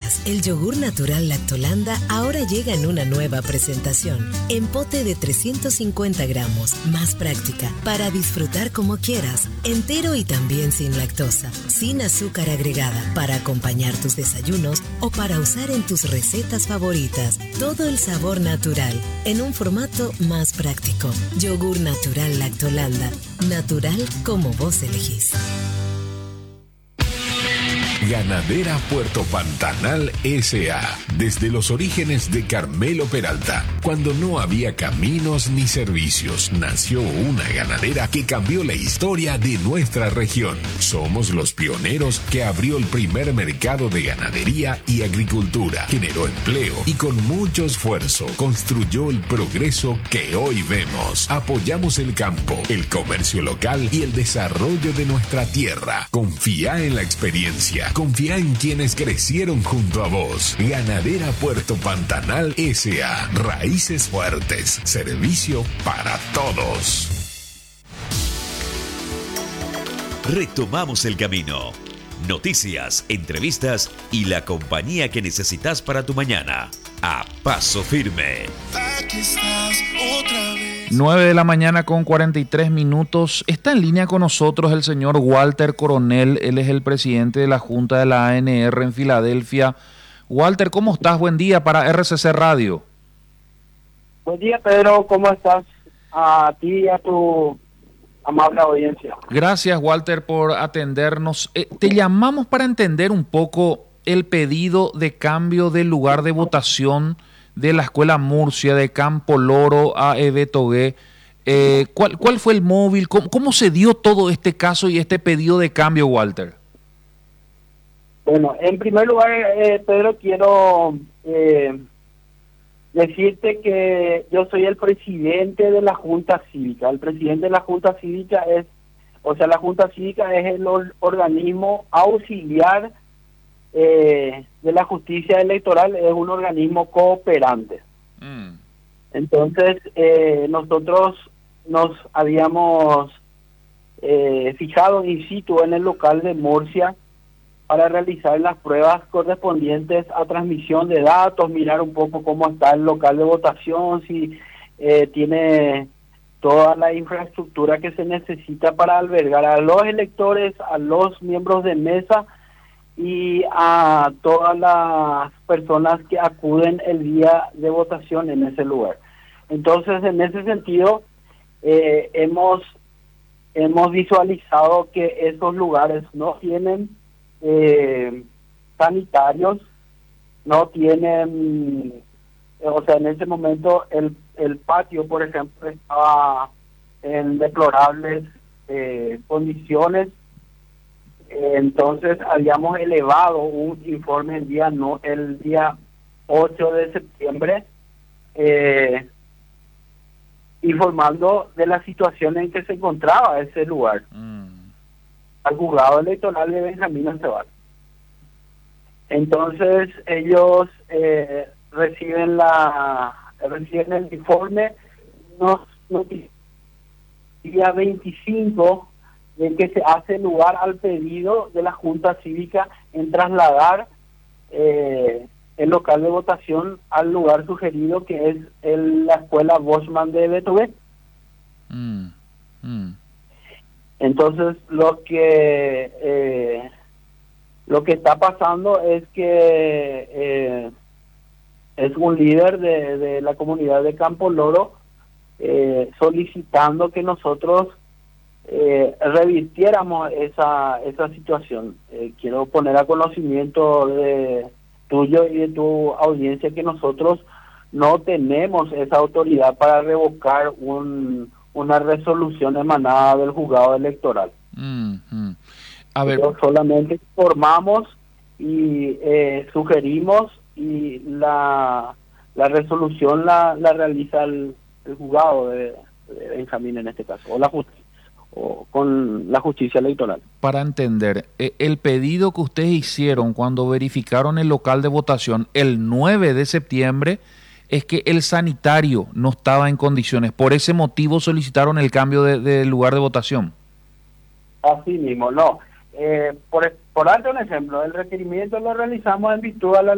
días, el yogur natural Lactolanda ahora llega en una nueva presentación. En pote de 350 gramos, más práctica, para disfrutar como quieras, entero y también sin lactosa, sin azúcar agregada, para acompañar tus desayunos o para usar en tus recetas favoritas. Todo el sabor natural, en un formato más práctico. Yogur natural Lactolanda, natural como vos elegís. Ganadera Puerto Pantanal S.A. Desde los orígenes de Carmelo Peralta, cuando no había caminos ni servicios, nació una ganadera que cambió la historia de nuestra región. Somos los pioneros que abrió el primer mercado de ganadería y agricultura, generó empleo y con mucho esfuerzo construyó el progreso que hoy vemos. Apoyamos el campo, el comercio local y el desarrollo de nuestra tierra. Confía en la experiencia. Confía en quienes crecieron junto a vos. Ganadera Puerto Pantanal S.A. Raíces fuertes. Servicio para todos. Retomamos el camino. Noticias, entrevistas y la compañía que necesitas para tu mañana. A paso firme. Aquí estás otra vez. 9 de la mañana con 43 minutos. Está en línea con nosotros el señor Walter Coronel. Él es el presidente de la Junta de la ANR en Filadelfia. Walter, ¿cómo estás? Buen día para RCC Radio. Buen día, Pedro. ¿Cómo estás? A ti y a tu amable audiencia. Gracias, Walter, por atendernos. Te llamamos para entender un poco el pedido de cambio del lugar de votación de la Escuela Murcia, de Campo Loro a Ebetogué. ¿Cuál fue el móvil? ¿Cómo se dio todo este caso y este pedido de cambio, Walter? Bueno, en primer lugar, Pedro, quiero decirte que yo soy el presidente de la Junta Cívica. El presidente de la Junta Cívica la Junta Cívica es el organismo auxiliar de la justicia electoral, es un organismo cooperante. Entonces, nosotros nos habíamos fijado in situ en el local de Murcia para realizar las pruebas correspondientes a transmisión de datos, mirar un poco cómo está el local de votación, si tiene toda la infraestructura que se necesita para albergar a los electores, a los miembros de mesa y a todas las personas que acuden el día de votación en ese lugar. Entonces, en ese sentido, hemos visualizado que esos lugares no tienen sanitarios, no tienen, en ese momento el patio, por ejemplo, estaba en deplorables condiciones. Entonces habíamos elevado un informe el día 8 de septiembre informando de la situación en que se encontraba ese lugar al juzgado electoral de Benjamín Aceval. Entonces ellos reciben el informe, nos día 25 de que se hace lugar al pedido de la Junta Cívica en trasladar el local de votación al lugar sugerido, que es la escuela Boschman de Ebetogué. Entonces lo que está pasando es que es un líder de la comunidad de Campo Loro solicitando que nosotros revirtiéramos esa situación. Quiero poner a conocimiento de tuyo y de tu audiencia que nosotros no tenemos esa autoridad para revocar una resolución emanada del juzgado electoral. A ver, solamente informamos y sugerimos, y la resolución la realiza el juzgado de Benjamín en este caso, o con la justicia electoral. Para entender, el pedido que ustedes hicieron cuando verificaron el local de votación el 9 de septiembre es que el sanitario no estaba en condiciones. Por ese motivo solicitaron el cambio de lugar de votación. Así mismo, no. Por darte un ejemplo, el requerimiento lo realizamos en virtud a la